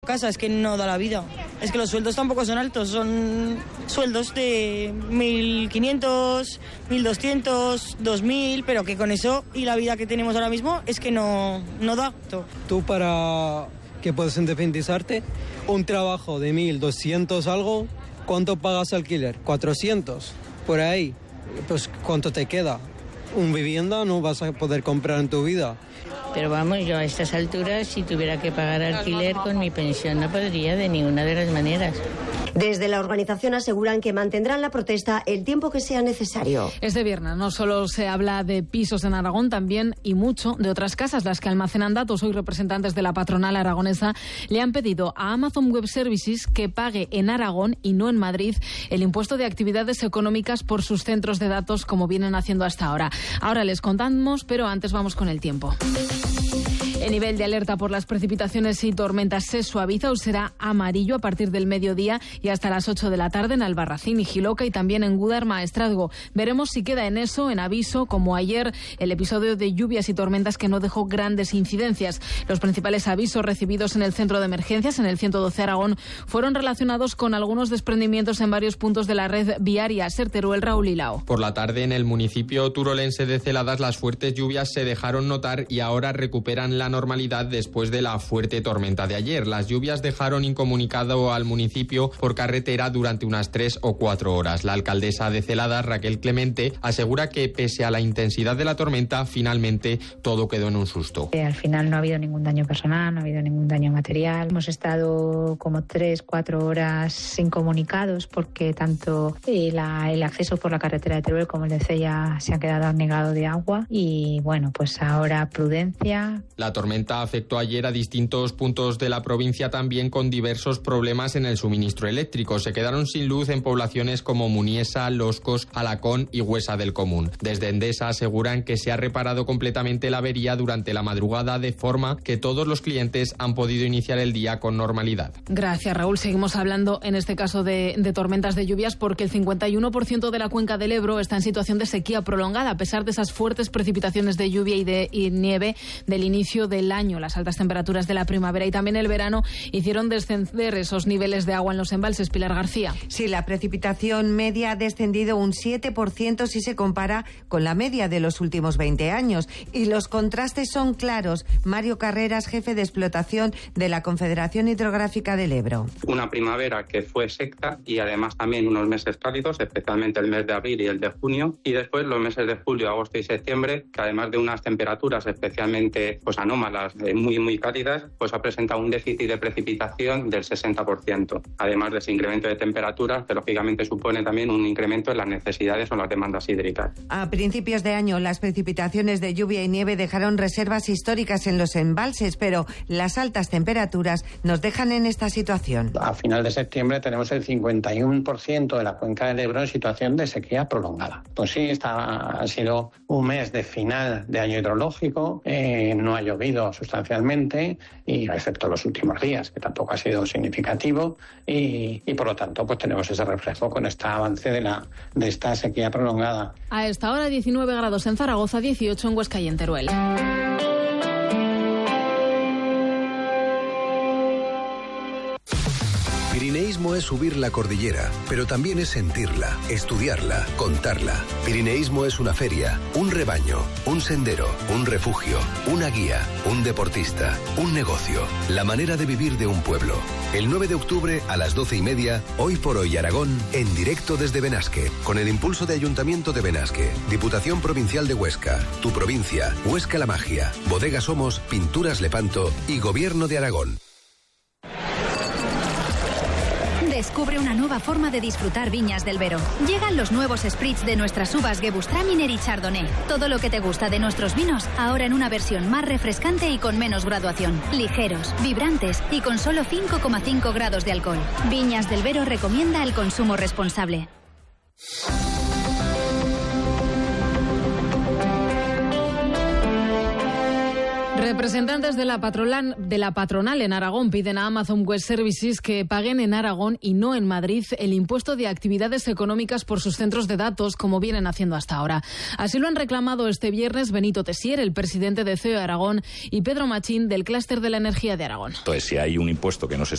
casa, es que no da la vida. Es que los sueldos tampoco son altos, son sueldos de 1.500, 1.200, 2.000, pero que con eso y la vida que tenemos ahora mismo es que no da. Tú para que puedas independizarte, un trabajo de 1.200 algo, ¿cuánto pagas alquiler? 400, por ahí. Pues ¿cuánto te queda? Un vivienda no vas a poder comprar en tu vida. Pero vamos, yo a estas alturas, si tuviera que pagar alquiler con mi pensión, no podría de ninguna de las maneras. Desde la organización aseguran que mantendrán la protesta el tiempo que sea necesario. Este viernes no solo se habla de pisos en Aragón, también y mucho de otras casas, las que almacenan datos. Hoy representantes de la patronal aragonesa le han pedido a Amazon Web Services que pague en Aragón y no en Madrid el impuesto de actividades económicas por sus centros de datos, como vienen haciendo hasta ahora. Ahora les contamos, pero antes vamos con el tiempo. El nivel de alerta por las precipitaciones y tormentas se suaviza o será amarillo a partir del mediodía y hasta las 8 de la tarde en Albarracín y Jiloca y también en Gúdar, Maestrazgo. Veremos si queda en eso, en aviso, como ayer el episodio de lluvias y tormentas que no dejó grandes incidencias. Los principales avisos recibidos en el centro de emergencias, en el 112 Aragón, fueron relacionados con algunos desprendimientos en varios puntos de la red viaria. Ser Teruel, Raúl Hilao. Por la tarde en el municipio turolense de Celadas las fuertes lluvias se dejaron notar y ahora recuperan la normalidad después de la fuerte tormenta de ayer. Las lluvias dejaron incomunicado al municipio por carretera durante unas 3 o 4 horas. La alcaldesa de Celadas, Raquel Clemente, asegura que pese a la intensidad de la tormenta, finalmente todo quedó en un susto. Al final no ha habido ningún daño personal, no ha habido ningún daño material. Hemos estado como 3-4 horas incomunicados porque tanto el acceso por la carretera de Teruel como el de Cella se ha quedado anegado de agua y bueno, pues ahora prudencia. La tormenta afectó ayer a distintos puntos de la provincia, también con diversos problemas en el suministro eléctrico. Se quedaron sin luz en poblaciones como Muniesa, Loscos, Alacón y Huesa del Común. Desde Endesa aseguran que se ha reparado completamente la avería durante la madrugada, de forma que todos los clientes han podido iniciar el día con normalidad. Gracias, Raúl. Seguimos hablando en este caso de tormentas de lluvias porque el 51% de la cuenca del Ebro está en situación de sequía prolongada a pesar de esas fuertes precipitaciones de lluvia y nieve del inicio del año. Las altas temperaturas de la primavera y también el verano hicieron descender esos niveles de agua en los embalses. Pilar García. Sí, la precipitación media ha descendido un 7% si se compara con la media de los últimos 20 años. Y los contrastes son claros. Mario Carreras, jefe de explotación de la Confederación Hidrográfica del Ebro. Una primavera que fue seca y además también unos meses cálidos, especialmente el mes de abril y el de junio. Y después los meses de julio, agosto y septiembre, que además de unas temperaturas especialmente anómalas, muy cálidas, pues ha presentado un déficit de precipitación del 60%. Además de ese incremento de temperaturas, que lógicamente supone también un incremento en las necesidades o las demandas hídricas. A principios de año, las precipitaciones de lluvia y nieve dejaron reservas históricas en los embalses, pero las altas temperaturas nos dejan en esta situación. A final de septiembre tenemos el 51% de la cuenca del Ebro en situación de sequía prolongada. Pues sí, ha sido un mes de final de año hidrológico, no ha llovido sustancialmente, y excepto los últimos días, que tampoco ha sido significativo, y por lo tanto pues tenemos ese reflejo con este avance de esta sequía prolongada. A esta hora 19 grados en Zaragoza, 18 en Huesca y en Teruel. Pirineísmo es subir la cordillera, pero también es sentirla, estudiarla, contarla. Pirineísmo es una feria, un rebaño, un sendero, un refugio, una guía, un deportista, un negocio, la manera de vivir de un pueblo. El 9 de octubre a las 12:30, Hoy por Hoy Aragón, en directo desde Benasque, con el impulso de Ayuntamiento de Benasque, Diputación Provincial de Huesca, Tu Provincia, Huesca la Magia, Bodega Somos, Pinturas Lepanto y Gobierno de Aragón. Descubre una nueva forma de disfrutar Viñas del Vero. Llegan los nuevos spritz de nuestras uvas Gewürztraminer y Chardonnay. Todo lo que te gusta de nuestros vinos, ahora en una versión más refrescante y con menos graduación. Ligeros, vibrantes y con solo 5,5 grados de alcohol. Viñas del Vero recomienda el consumo responsable. Representantes de la patronal en Aragón piden a Amazon Web Services que paguen en Aragón y no en Madrid el impuesto de actividades económicas por sus centros de datos, como vienen haciendo hasta ahora. Así lo han reclamado este viernes Benito Tessier, el presidente de CEO Aragón, y Pedro Machín, del clúster de la energía de Aragón. Entonces, si hay un impuesto que no se